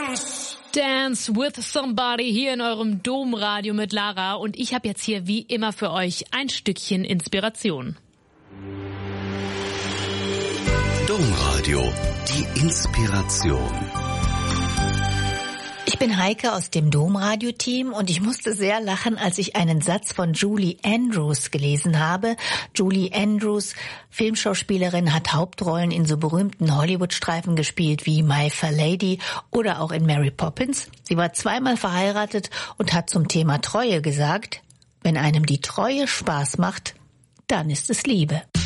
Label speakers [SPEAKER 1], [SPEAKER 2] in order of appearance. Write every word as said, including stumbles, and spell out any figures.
[SPEAKER 1] Dance with Somebody hier in eurem Domradio mit Lara. Und ich habe jetzt hier wie immer für euch ein Stückchen Inspiration.
[SPEAKER 2] Domradio, die Inspiration.
[SPEAKER 3] Ich bin Heike aus dem Domradio-Team und ich musste sehr lachen, als ich einen Satz von Julie Andrews gelesen habe. Julie Andrews, Filmschauspielerin, hat Hauptrollen in so berühmten Hollywood-Streifen gespielt wie My Fair Lady oder auch in Mary Poppins. Sie war zweimal verheiratet und hat zum Thema Treue gesagt: Wenn einem die Treue Spaß macht, dann ist es Liebe.